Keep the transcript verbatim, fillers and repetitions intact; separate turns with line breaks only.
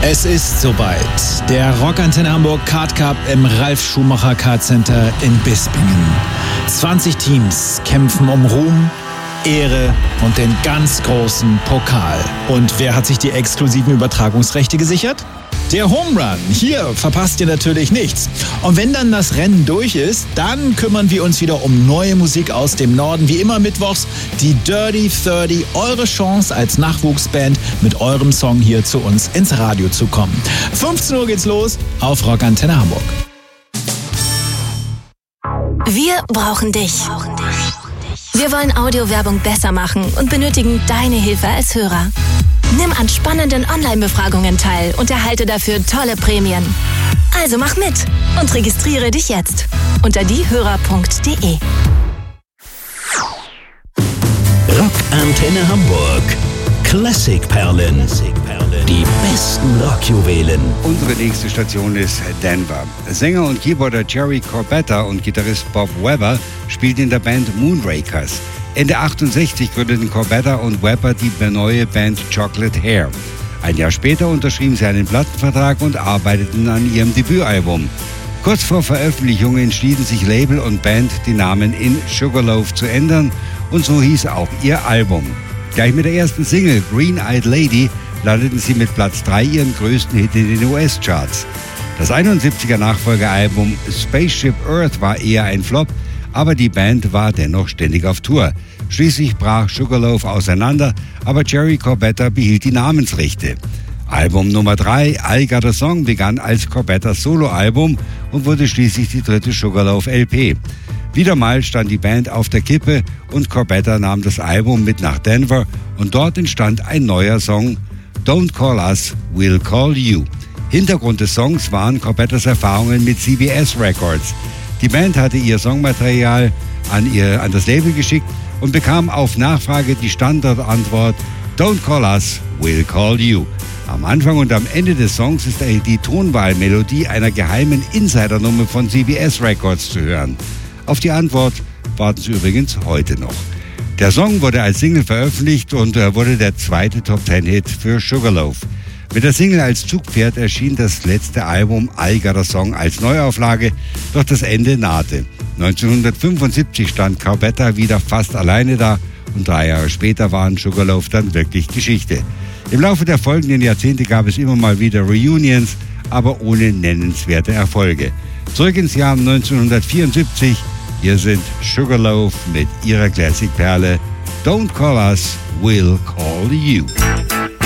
Es ist soweit. Der Rockantenne Hamburg Kart Cup im Ralf Schumacher Kart Center in Bispingen. zwanzig Teams kämpfen um Ruhm, Ehre und den ganz großen Pokal. Und wer hat sich die exklusiven Übertragungsrechte gesichert? Der Home Run. Hier verpasst ihr natürlich nichts. Und wenn dann das Rennen durch ist, dann kümmern wir uns wieder um neue Musik aus dem Norden. Wie immer mittwochs die Dirty dreißig. Eure Chance als Nachwuchsband mit eurem Song hier zu uns ins Radio zu kommen. fünfzehn Uhr geht's los auf Rockantenne Hamburg.
Wir brauchen dich. Wir wollen Audiowerbung besser machen und benötigen deine Hilfe als Hörer. Nimm an spannenden Online-Befragungen teil und erhalte dafür tolle Prämien. Also mach mit und registriere dich jetzt unter diehörer punkt de.
Rockantenne Hamburg. Klassikperlen. Die besten Rockjuwelen.
Unsere nächste Station ist Denver. Sänger und Keyboarder Jerry Corbetta und Gitarrist Bob Weber spielten in der Band Moonrakers. Ende achtundsechzig gründeten Corbetta und Weber die neue Band Chocolate Hair. Ein Jahr später unterschrieben sie einen Plattenvertrag und arbeiteten an ihrem Debütalbum. Kurz vor Veröffentlichung entschieden sich Label und Band, die Namen in Sugarloaf zu ändern, und so hieß auch ihr Album. Gleich mit der ersten Single Green Eyed Lady landeten sie mit Platz drei ihren größten Hit in den U S-Charts. Das einundsiebziger Nachfolgealbum Spaceship Earth war eher ein Flop, aber die Band war dennoch ständig auf Tour. Schließlich brach Sugarloaf auseinander, aber Jerry Corbetta behielt die Namensrechte. Album Nummer drei, I Got a Song, begann als Corbettas Soloalbum und wurde schließlich die dritte Sugarloaf-L P. Wieder mal stand die Band auf der Kippe und Corbetta nahm das Album mit nach Denver und dort entstand ein neuer Song, Don't Call Us, We'll Call You. Hintergrund des Songs waren Corbettas Erfahrungen mit C B S Records. Die Band hatte ihr Songmaterial an, ihr, an das Label geschickt und bekam auf Nachfrage die Standardantwort Don't Call Us, We'll Call You. Am Anfang und am Ende des Songs ist die Tonwahlmelodie einer geheimen Insidernummer von C B S Records zu hören. Auf die Antwort warten sie übrigens heute noch. Der Song wurde als Single veröffentlicht und wurde der zweite Top-Ten-Hit für Sugarloaf. Mit der Single als Zugpferd erschien das letzte Album I Got a Song als Neuauflage, doch das Ende nahte. neunzehnhundertfünfundsiebzig stand Corbetta wieder fast alleine da und drei Jahre später waren Sugarloaf dann wirklich Geschichte. Im Laufe der folgenden Jahrzehnte gab es immer mal wieder Reunions, aber ohne nennenswerte Erfolge. Zurück ins Jahr neunzehnhundertvierundsiebzig, hier sind Sugarloaf mit ihrer Classic-Perle Don't Call Us, We'll Call You.